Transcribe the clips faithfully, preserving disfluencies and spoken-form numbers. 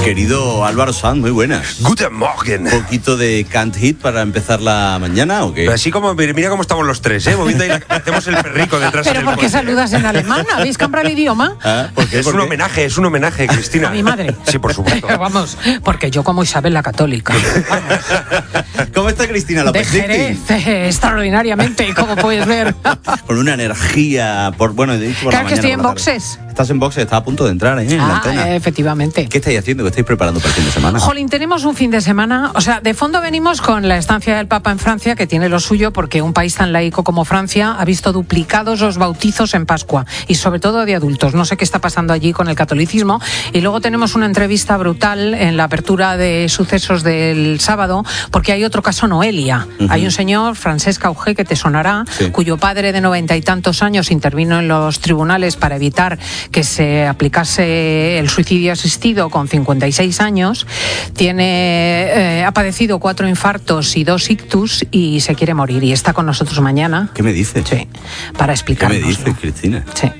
Querido Álvaro Sanz, muy buenas. Guten Morgen. Un poquito de Can't Hit para empezar la mañana, ¿o qué? Pero así como, mira cómo estamos los tres, ¿eh? Moviendo ahí, la, hacemos el perrico detrás. Pero ¿por qué saludas en alemán? ¿Habéis cambiado el idioma? ¿Ah? ¿Por qué? Es ¿Por un qué? homenaje, es un homenaje, Cristina. A mi madre. Sí, por supuesto. Vamos, porque yo como Isabel la Católica. ¿Cómo está Cristina De López? Jerez, eh, extraordinariamente, como puedes ver. Con una energía, por bueno, he dicho por Claro la que mañana, estoy en por la tarde. boxes. Estás en boxes, estás a punto de entrar, ¿eh? En la Ah, antena. eh, efectivamente. ¿Qué estáis haciendo? ¿Qué estáis preparando para el fin de semana? Jolín, tenemos un fin de semana, o sea, de fondo venimos con la estancia del Papa en Francia, que tiene lo suyo, porque un país tan laico como Francia ha visto duplicados los bautizos en Pascua, y sobre todo de adultos. No sé qué está pasando allí con el catolicismo. Y luego tenemos una entrevista brutal en la apertura de sucesos del sábado, porque hay otro caso Noelia. Uh-huh. Hay un señor, Francesc Auger, que te sonará, sí, cuyo padre de noventa y tantos años intervino en los tribunales para evitar que se aplicase el suicidio asistido con cincuenta y seis años. Tiene, eh, ha padecido cuatro infartos y dos ictus y se quiere morir. Y está con nosotros mañana. ¿Qué me dice? Sí, para explicarnos. ¿Qué me dice, Cristina? Sí.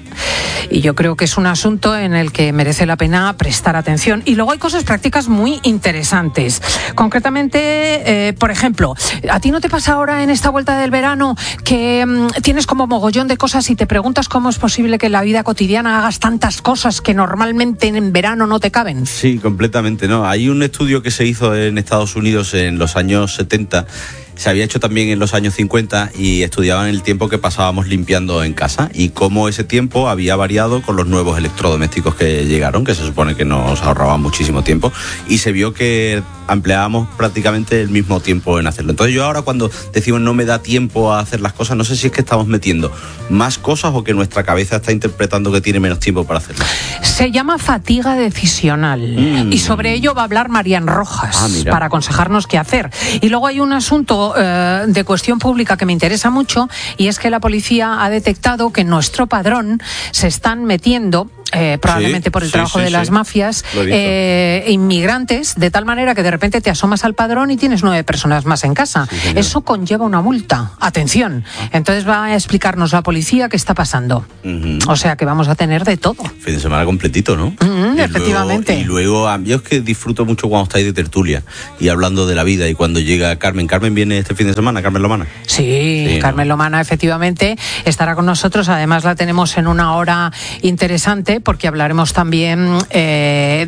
Y yo creo que es un asunto en el que merece la pena prestar atención. Y luego hay cosas prácticas muy interesantes. Concretamente, eh, por ejemplo, ¿a ti no te pasa ahora en esta vuelta del verano que mmm, tienes como mogollón de cosas y te preguntas cómo es posible que en la vida cotidiana hagas tantas cosas que normalmente en verano no te caben? Sí, completamente, ¿no? Hay un estudio que se hizo en Estados Unidos en los años setenta. Se había hecho también en los años cincuenta y estudiaban el tiempo que pasábamos limpiando en casa y cómo ese tiempo había variado con los nuevos electrodomésticos que llegaron, que se supone que nos ahorraban muchísimo tiempo, y se vio que empleábamos prácticamente el mismo tiempo en hacerlo. Entonces yo ahora, cuando decimos no me da tiempo a hacer las cosas, no sé si es que estamos metiendo más cosas o que nuestra cabeza está interpretando que tiene menos tiempo para hacerlo. Se llama fatiga decisional mm. y sobre ello va a hablar Marian Rojas ah, para aconsejarnos qué hacer. Y luego hay un asunto eh, de cuestión pública que me interesa mucho, y es que la policía ha detectado que en nuestro padrón se están metiendo Eh, probablemente sí, por el sí, trabajo sí, de sí. las mafias, eh, inmigrantes, de tal manera que de repente te asomas al padrón y tienes nueve personas más en casa. Sí, eso conlleva una multa. Atención. Entonces va a explicarnos la policía qué está pasando. Uh-huh. O sea que vamos a tener de todo. Fin de semana completito, ¿no? Uh-huh, y efectivamente. Luego, y luego, yo es que disfruto mucho cuando estáis de tertulia y hablando de la vida, y cuando llega Carmen. ¿Carmen viene este fin de semana? ¿Carmen Lomana? Sí, sí Carmen ¿no? Lomana efectivamente estará con nosotros. Además la tenemos en una hora interesante, porque hablaremos también eh,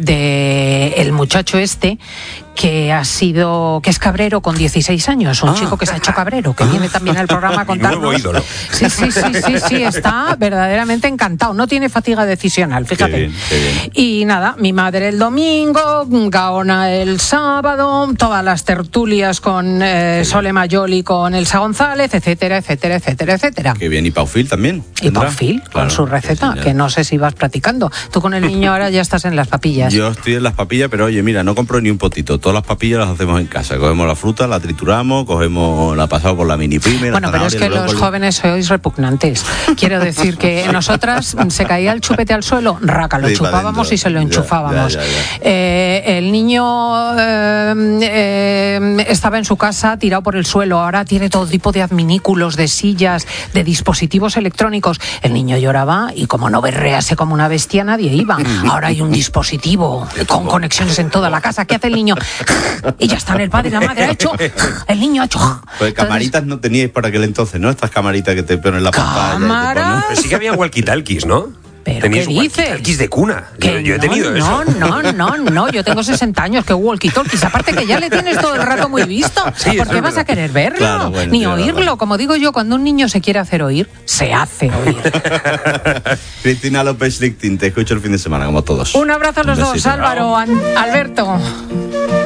de el muchacho este que ha sido, que es cabrero con dieciséis años, un ah. chico que se ha hecho cabrero, que ah. viene también al programa a contarnos. Nuevo ídolo. Sí, sí, sí, sí, sí, está verdaderamente encantado, no tiene fatiga decisional, fíjate. Qué bien, qué bien. Y nada, mi madre el domingo, Gaona el sábado, todas las tertulias con eh, Sole Mayoli, con Elsa González, etcétera, etcétera, etcétera, etcétera. Qué bien, y Paufil también. Y Paufil, claro, con su receta, que no sé si vas practicando. Tú con el niño ahora ya estás en las papillas. Yo estoy en las papillas, pero oye, mira, no compro ni un potito. Todas las papillas las hacemos en casa. Cogemos la fruta, la trituramos, cogemos la pasamos por la mini pyme. Bueno, pero es que los jóvenes sois repugnantes. Quiero decir que nosotras se caía el chupete al suelo, raca, lo sí, chupábamos y se lo enchufábamos. Ya, ya, ya, ya. Eh, el niño eh, eh, estaba en su casa tirado por el suelo. Ahora tiene todo tipo de adminículos, de sillas, de dispositivos electrónicos. El niño lloraba y como no berrease como una bestia, nadie iba. Ahora hay un dispositivo con conexiones en toda la casa. ¿Qué hace el niño? Y ya están el padre y la madre. Ha hecho. El niño ha hecho. Pues camaritas no teníais para aquel entonces, ¿no? Estas camaritas que te ponen en la pantalla. ¿Cámaras? Pero sí que había walkie-talkies, ¿no? ¿Pero qué dices? Walkie-talkies de cuna. Yo, yo he tenido no, eso. No, no, no, no. Yo tengo sesenta años. Que walkie-talkies. Aparte que ya le tienes todo el rato muy visto. Sí, ¿por qué vas a querer verlo? Claro, bueno, ni oírlo. Verdad. Como digo yo, cuando un niño se quiere hacer oír, se hace oír. Cristina López Lichting, te escucho el fin de semana, como todos. Un abrazo a los un dos, Álvaro, An- Alberto.